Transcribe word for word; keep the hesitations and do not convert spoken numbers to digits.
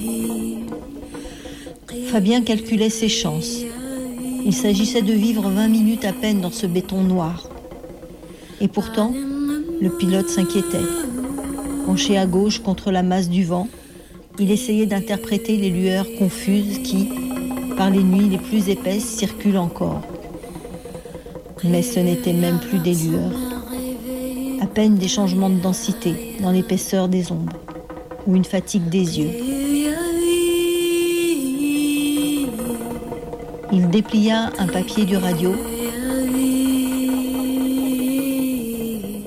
Fabien calculait ses chances. Il s'agissait de vivre vingt minutes à peine dans ce béton noir. Et pourtant, le pilote s'inquiétait. Penché à gauche contre la masse du vent, il essayait d'interpréter les lueurs confuses qui, par les nuits les plus épaisses, circulent encore. Mais ce n'était même plus des lueurs, à peine des changements de densité dans l'épaisseur des ombres, ou une fatigue des yeux. Il déplia un papier du radio. Où sommes-nous ?